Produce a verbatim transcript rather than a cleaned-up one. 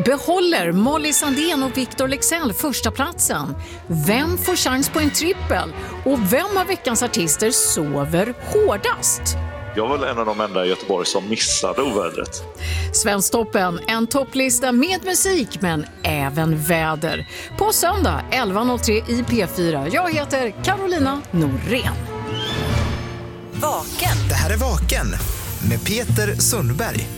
Behåller Molly Sandén och Victor Leksell första platsen? Vem får chans på en trippel? Och vem av veckans artister sover hårdast? Jag var väl en av de enda i Göteborg som missade ovädret. Svensktoppen, en topplista med musik men även väder. På söndag elva noll tre i P fyra. Jag heter Carolina Norén. Vaken. Det här är Vaken med Peter Sundberg.